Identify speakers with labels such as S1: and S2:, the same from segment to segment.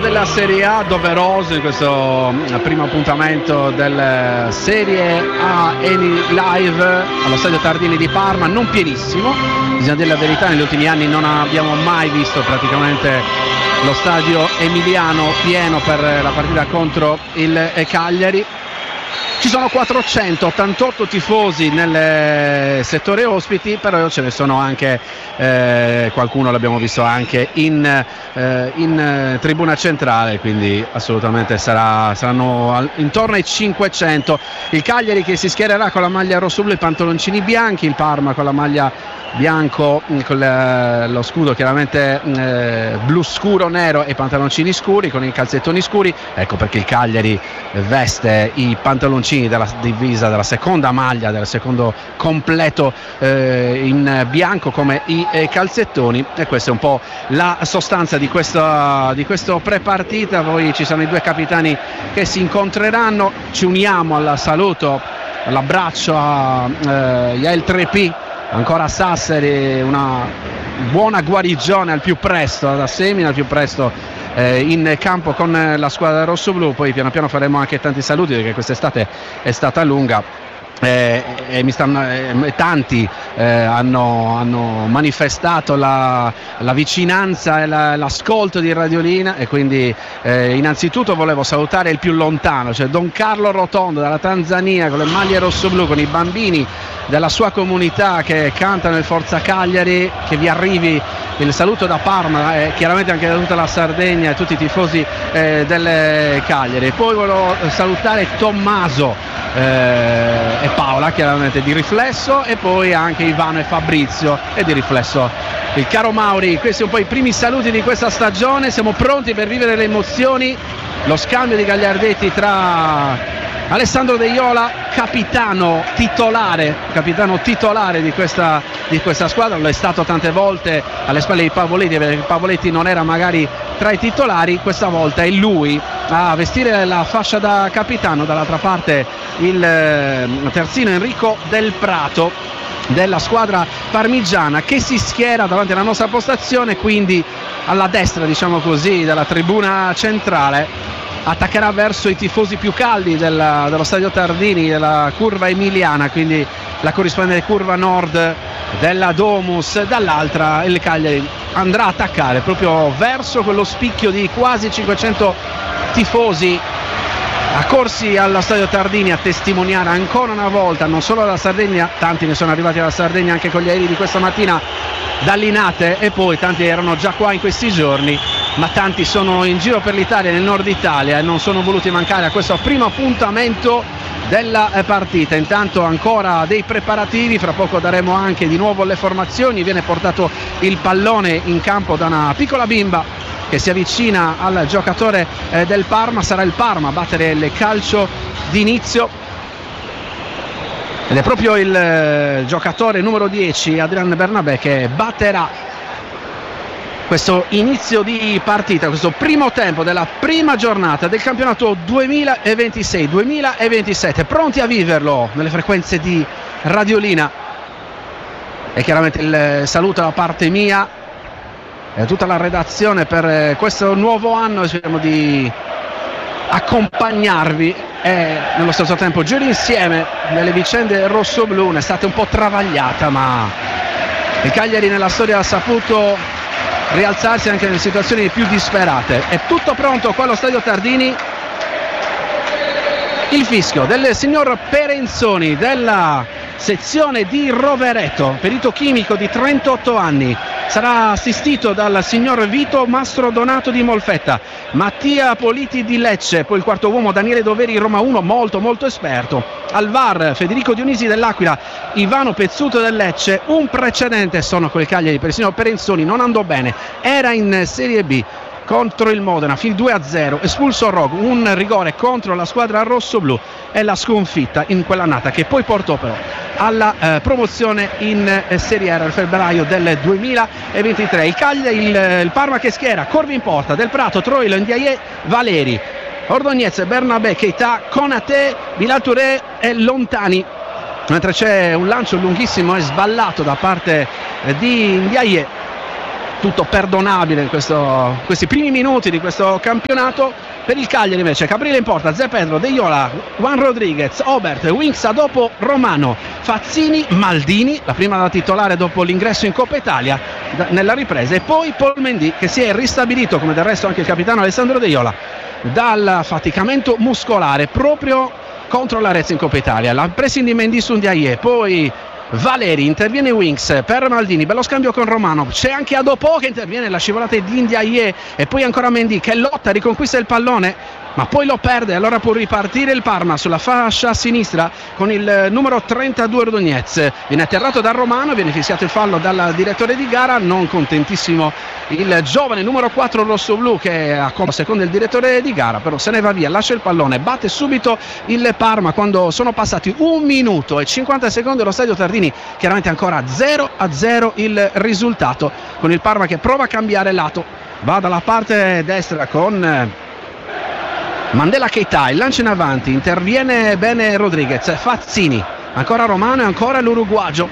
S1: della Serie A, doveroso in questo primo appuntamento del Serie A Eni Live allo stadio Tardini di Parma, non pienissimo, bisogna dire la verità, negli ultimi anni non abbiamo mai visto praticamente lo stadio emiliano pieno per la partita contro il Cagliari. Ci sono 488 tifosi nel settore ospiti, però ce ne sono anche qualcuno l'abbiamo visto anche in tribuna centrale, quindi assolutamente saranno intorno ai 500. Il Cagliari che si schiererà con la maglia rossoblu e i pantaloncini bianchi, il Parma con la maglia bianco con lo scudo chiaramente blu scuro nero e pantaloncini scuri con i calzettoni scuri. Ecco perché il Cagliari veste i pantaloncini della divisa, della seconda maglia, del secondo completo in bianco come i calzettoni, e questa è un po' la sostanza di questo prepartita. Poi ci sono i due capitani che si incontreranno, ci uniamo al saluto, all'abbraccio a Yael Trepi, ancora a Sassari, una buona guarigione al più presto, da Semina al più presto in campo con la squadra rossoblu. Poi piano piano faremo anche tanti saluti perché quest'estate è stata lunga. Tanti hanno manifestato la vicinanza e l'ascolto di Radiolina, e quindi innanzitutto volevo salutare il più lontano, cioè Don Carlo Rotondo dalla Tanzania con le maglie rossoblù, con i bambini della sua comunità che cantano il Forza Cagliari. Che vi arrivi il saluto da Parma e chiaramente anche da tutta la Sardegna e tutti i tifosi del Cagliari. Poi volevo salutare Tommaso e Paola chiaramente di Riflesso, e poi anche Ivano e Fabrizio e di Riflesso il caro Mauri. Questi sono poi i primi saluti di questa stagione, siamo pronti per vivere le emozioni, lo scambio di gagliardetti tra Alessandro De Iola, capitano titolare di questa squadra, lo è stato tante volte alle spalle di Pavoletti, perché Pavoletti non era magari tra i titolari, questa volta è lui a vestire la fascia da capitano. Dall'altra parte il terzino Enrico Del Prato della squadra parmigiana, che si schiera davanti alla nostra postazione, quindi alla destra, diciamo così, della tribuna centrale. Attaccherà verso i tifosi più caldi dello stadio Tardini, della curva emiliana, quindi la corrispondente curva nord della Domus. Dall'altra il Cagliari andrà a attaccare proprio verso quello spicchio di quasi 500 tifosi accorsi allo stadio Tardini a testimoniare ancora una volta, non solo dalla Sardegna, tanti ne sono arrivati dalla Sardegna anche con gli aerei di questa mattina da Linate, e poi tanti erano già qua in questi giorni, ma tanti sono in giro per l'Italia, nel nord Italia, e non sono voluti mancare a questo primo appuntamento della partita. Intanto ancora dei preparativi, fra poco daremo anche di nuovo le formazioni. Viene portato il pallone in campo da una piccola bimba che si avvicina al giocatore del Parma. Sarà il Parma a battere il calcio d'inizio, ed è proprio il giocatore numero 10 Adrian Bernabé che batterà questo inizio di partita, questo primo tempo della prima giornata del campionato 2026-2027, pronti a viverlo nelle frequenze di Radiolina. E chiaramente il saluto da parte mia e tutta la redazione per questo nuovo anno. Speriamo di accompagnarvi e nello stesso tempo giri insieme nelle vicende rossoblu. Un'estate un po' travagliata, ma il Cagliari nella storia ha saputo rialzarsi anche nelle situazioni più disperate. È tutto pronto qua allo stadio Tardini. Il fischio del signor Perenzoni della sezione di Rovereto, perito chimico di 38 anni, sarà assistito dal signor Vito Mastrodonato di Molfetta, Mattia Politi di Lecce, poi il quarto uomo Daniele Doveri Roma 1, molto esperto, al VAR Federico Dionisi dell'Aquila, Ivano Pezzuto del Lecce. Un precedente sono col Cagliari per il signor Perenzoni, non andò bene, era in Serie B contro il Modena, fin 2-0, espulso Rogu, un rigore contro la squadra rossoblu e la sconfitta in quell'annata che poi portò però alla promozione in Serie A nel febbraio del 2023. Il Parma che schiera, Corvi in porta, Del Prato, Troilo, Ndiaye, Valeri, Ordognez, Bernabé, Keita, Konaté, Bilal Touré e Lontani, mentre c'è un lancio lunghissimo e sballato da parte di Ndiaye tutto perdonabile in questi primi minuti di questo campionato. Per il Cagliari invece Caprile in porta, Zé Pedro, De Iola, Juan Rodriguez, Obert, Winxa, dopo Romano, Fazzini, Maldini, la prima da titolare dopo l'ingresso in Coppa Italia nella ripresa, e poi Paul Mendy, che si è ristabilito, come del resto anche il capitano Alessandro De Iola, dal faticamento muscolare proprio contro l'Arezzo in Coppa Italia. La pressing di Mendy su Ndiaye, poi Valeri, interviene Winks per Maldini, bello scambio con Romano, c'è anche Adopo che interviene, la scivolata di Ndiaye, e poi ancora Mendy che lotta, riconquista il pallone ma poi lo perde, allora può ripartire il Parma sulla fascia sinistra con il numero 32 Ordonez, viene atterrato da Romano, viene fischiato il fallo dal direttore di gara, non contentissimo il giovane numero 4 rossoblu che accomoda secondo il direttore di gara, però se ne va via, lascia il pallone, batte subito il Parma quando sono passati 1 minuto e 50 secondi allo stadio Tardini, chiaramente ancora 0-0 il risultato, con il Parma che prova a cambiare lato, va dalla parte destra con Mandela Keita, il lancio in avanti, interviene bene Rodriguez, Fazzini, ancora Romano e ancora l'uruguagio,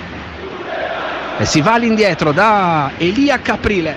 S1: e si va all'indietro da Elia Caprile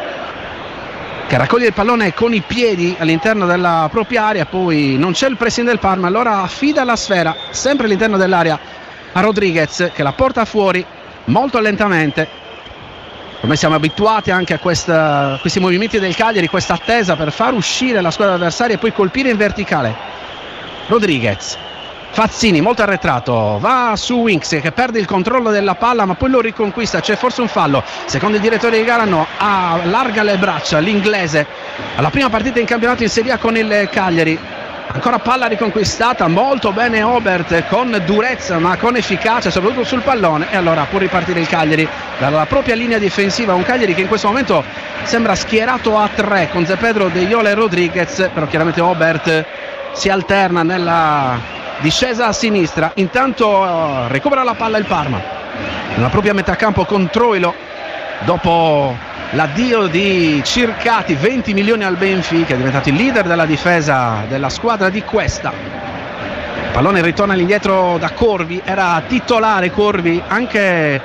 S1: che raccoglie il pallone con i piedi all'interno della propria area, poi non c'è il pressing del Parma, allora affida la sfera sempre all'interno dell'area a Rodriguez che la porta fuori molto lentamente. Ormai siamo abituati anche a questi movimenti del Cagliari, questa attesa per far uscire la squadra avversaria e poi colpire in verticale. Rodriguez, Fazzini molto arretrato, va su Winks che perde il controllo della palla ma poi lo riconquista, c'è forse un fallo, secondo il direttore di gara no, allarga le braccia l'inglese alla prima partita in campionato in Serie A con il Cagliari. Ancora palla riconquistata, molto bene Obert con durezza ma con efficacia soprattutto sul pallone, e allora può ripartire il Cagliari dalla propria linea difensiva, un Cagliari che in questo momento sembra schierato a 3 con Zé Pedro, De Iola e Rodriguez, però chiaramente Obert si alterna nella discesa a sinistra. Intanto recupera la palla il Parma nella propria metà campo con Troilo dopo l'addio di Circati, 20 milioni al Benfica, è diventato il leader della difesa della squadra di Questa. Il pallone ritorna all'indietro da Corvi, era titolare Corvi anche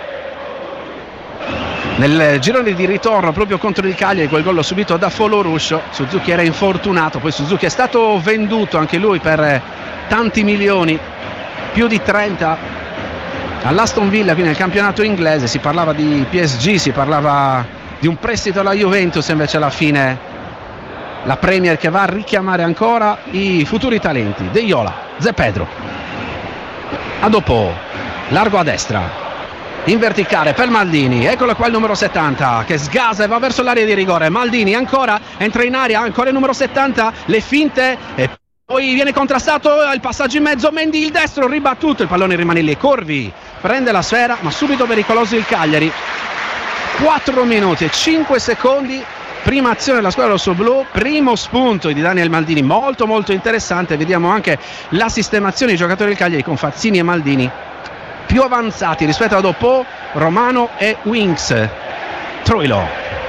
S1: nel girone di ritorno proprio contro il Cagliari, quel gol subito da Foloruscio. Suzuki era infortunato, poi Suzuki è stato venduto anche lui per tanti milioni, più di 30 all'Aston Villa qui nel campionato inglese. Si parlava di PSG, si parlava di un prestito alla Juventus, invece alla fine la Premier che va a richiamare ancora i futuri talenti. De Iola, Zé Pedro, Adopo, largo a destra, in verticale per Maldini, eccolo qua il numero 70 che sgasa e va verso l'area di rigore. Maldini ancora entra in area, ancora il numero 70, le finte e poi viene contrastato il passaggio in mezzo, Mendy il destro ribattuto, il pallone rimane lì, Corvi prende la sfera ma subito pericoloso il Cagliari. 4 minuti e 5 secondi, prima azione della squadra rossoblu, primo spunto di Daniel Maldini molto molto interessante. Vediamo anche la sistemazione dei giocatori del Cagliari con Fazzini e Maldini più avanzati rispetto a Dopo, Romano e Winks. Troilo,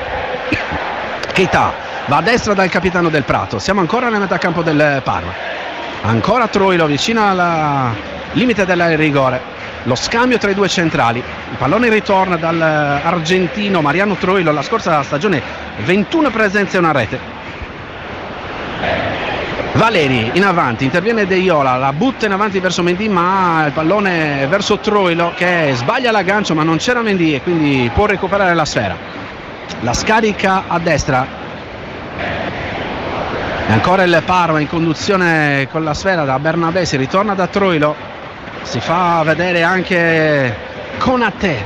S1: Keita va a destra dal capitano del Prato, siamo ancora nella metà campo del Parma, ancora Troilo vicino al limite del rigore. Lo scambio tra i due centrali, il pallone ritorna dall'argentino Mariano Troilo, la scorsa stagione 21 presenze e una rete. Valeri in avanti, interviene De Iola, la butta in avanti verso Mendy ma il pallone verso Troilo che sbaglia l'aggancio ma non c'era Mendy e quindi può recuperare la sfera. La scarica a destra e ancora il Parma in conduzione con la sfera da Bernabé, si ritorna da Troilo. Si fa vedere anche Konaté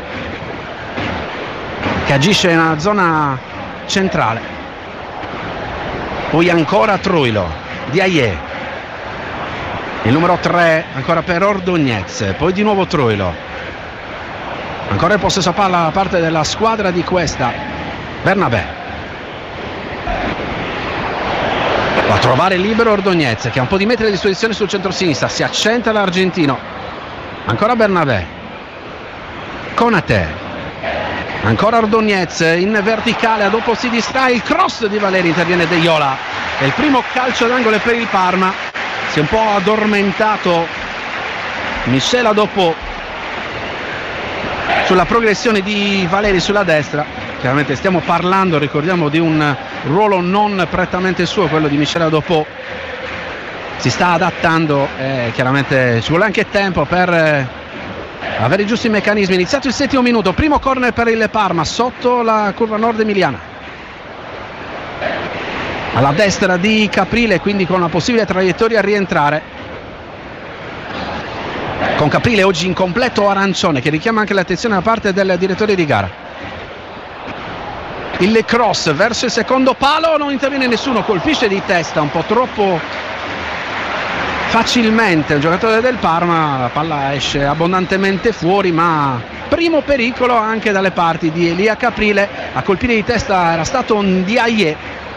S1: che agisce nella zona centrale, poi ancora Troilo, Ndiaye, il numero 3 ancora per Ordonez, poi di nuovo Troilo, ancora il possesso palla da parte della squadra di Questa. Bernabé va a trovare libero Ordonez che ha un po' di metri a disposizione sul centro-sinistra, si accenta l'argentino. Ancora Bernabé, Konaté, ancora Ordonez in verticale, dopo si distrae, il cross di Valeri, interviene De Iola, è il primo calcio d'angolo per il Parma. Si è un po' addormentato Michel dopo sulla progressione di Valeri sulla destra, chiaramente stiamo parlando, ricordiamo, di un ruolo non prettamente suo, quello di Michel Adopò. Si sta adattando, chiaramente ci vuole anche tempo per avere i giusti meccanismi. Iniziato il 7° minuto, primo corner per il Parma sotto la curva nord emiliana, alla destra di Caprile, quindi con una possibile traiettoria a rientrare, con Caprile oggi in completo arancione, che richiama anche l'attenzione da parte del direttore di gara. Il cross verso il secondo palo, non interviene nessuno, colpisce di testa un po' troppo facilmente un giocatore del Parma, la palla esce abbondantemente fuori, ma primo pericolo anche dalle parti di Elia Caprile. A colpire di testa era stato Ndiaye,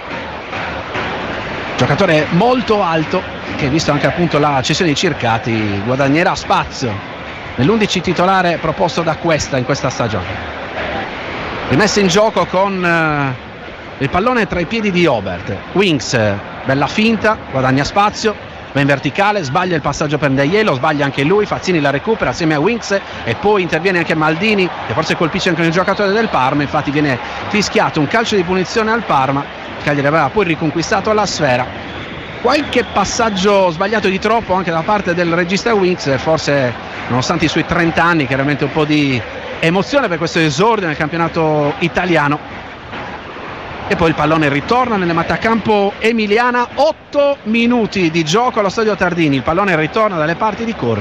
S1: giocatore molto alto che, visto anche appunto la cessione di Circati, guadagnerà spazio nell'11 titolare proposto da Cuesta in questa stagione. Rimessa in gioco con il pallone tra i piedi di Obert. Winks, bella finta, guadagna spazio, va in verticale, sbaglia il passaggio per Ndiaye, lo sbaglia anche lui, Fazzini la recupera assieme a Winks e poi interviene anche Maldini, che forse colpisce anche il giocatore del Parma. Infatti viene fischiato un calcio di punizione al Parma. Cagliari aveva poi riconquistato la sfera. Qualche passaggio sbagliato di troppo anche da parte del regista Winks, forse nonostante i suoi 30 anni, chiaramente un po' di emozione per questo esordio nel campionato italiano. E poi il pallone ritorna nelle metacampo emiliana, 8 minuti di gioco allo stadio Tardini, il pallone ritorna dalle parti di Corvi.